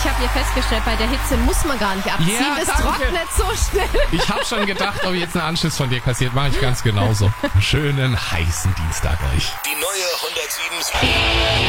Ich habe hier festgestellt, bei der Hitze muss man gar nicht abziehen. Ja, es danke. trocknet so schnell. Ich habe schon gedacht, ob jetzt einen Anschluss von dir kassiert. Mache ich ganz genauso. Schönen heißen Dienstag euch. Die neue 107.